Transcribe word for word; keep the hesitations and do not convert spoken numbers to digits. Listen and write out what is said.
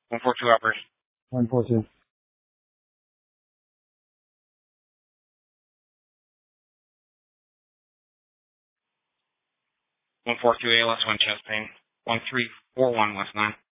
one four two operation. one four two. one four two A L S one chest pain. one three four one West nine.